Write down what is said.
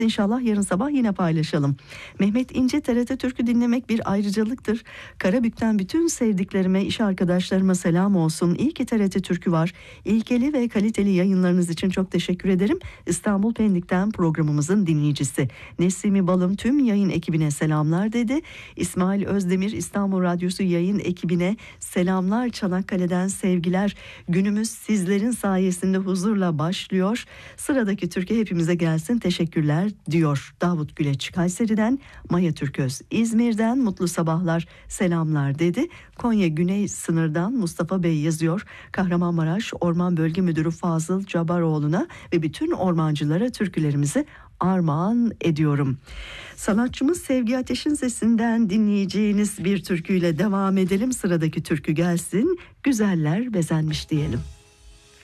İnşallah yarın sabah yine paylaşalım. Mehmet İnce, TRT Türk'ü dinlemek bir ayrıcalıktır. Karabük'ten bütün sevdiklerime, iş arkadaşlarıma selam olsun. İyi ki TRT Türk'ü var. İlkeli ve kaliteli yayınlarınız için çok teşekkür ederim. İstanbul Pendik'ten programımızın dinleyicisi. Nesimi Balım tüm yayın ekibine selamlar dedi. İsmail Özdemir, İstanbul Radyosu yayın ekibine selamlar. Çanakkale'den sevgiler. Günümüz sizlerin sayesinde huzurla başlıyor. Sıradaki türkü hepimize gelsin. Teşekkürler diyor Davut Güleç Kayseri'den, Maya Türköz İzmir'den mutlu sabahlar, selamlar dedi. Konya Güney Sınır'dan Mustafa Bey yazıyor. Kahramanmaraş Orman Bölge Müdürü Fazıl Cabaroğlu'na ve bütün ormancılara türkülerimizi armağan ediyorum. Sanatçımız Sevgi Ateş'in sesinden dinleyeceğiniz bir türküyle devam edelim. Sıradaki türkü gelsin. Güzeller bezenmiş diyelim.